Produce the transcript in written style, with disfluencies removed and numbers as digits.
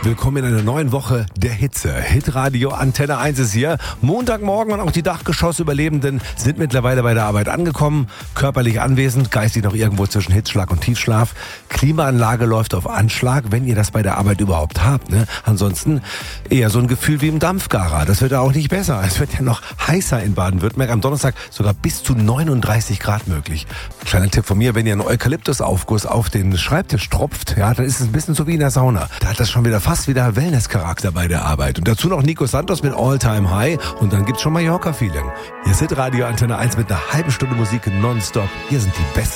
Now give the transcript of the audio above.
Willkommen in einer neuen Woche der Hitze. Hitradio Antenne 1 ist hier. Montagmorgen und auch die Dachgeschossüberlebenden sind mittlerweile bei der Arbeit angekommen. Körperlich anwesend, geistig noch irgendwo zwischen Hitzschlag und Tiefschlaf. Klimaanlage läuft auf Anschlag, wenn ihr das bei der Arbeit überhaupt habt. Ne? Ansonsten eher so ein Gefühl wie im Dampfgarer. Das wird ja auch nicht besser. Es wird ja noch heißer in Baden-Württemberg. Am Donnerstag sogar bis zu 39 Grad möglich. Kleiner Tipp von mir, wenn ihr einen Eukalyptusaufguss auf den Schreibtisch tropft, ja, dann ist es ein bisschen so wie in der Sauna. Da hat das schon wieder fast wieder Wellness-Charakter bei der Arbeit. Und dazu noch Nico Santos mit All-Time High und dann gibt's schon Mallorca-Feeling. Hier ist Radio Antenne 1 mit einer halben Stunde Musik nonstop. Hier sind die besten